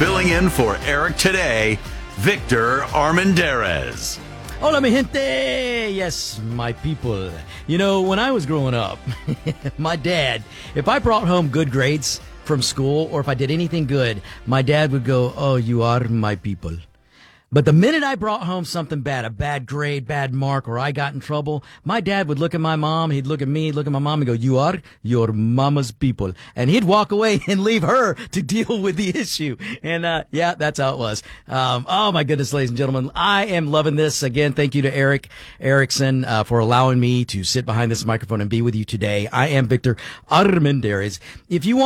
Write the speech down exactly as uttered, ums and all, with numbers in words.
Filling in for Eric today, Victor Armendariz. Hola, mi gente. Yes, my people. You know, when I was growing up, my dad, if I brought home good grades from school or if I did anything good, my dad would go, "Oh, you are my people." But the minute I brought home something bad, a bad grade, bad mark, or I got in trouble, my dad would look at my mom, he'd look at me, he'd look at my mom and go, "You are your mama's people." And he'd walk away and leave her to deal with the issue. And, uh, yeah, that's how it was. Um, oh my goodness, ladies and gentlemen, I am loving this. Again, thank you to Eric Erickson, uh, for allowing me to sit behind this microphone and be with you today. I am Victor Armendariz. If you want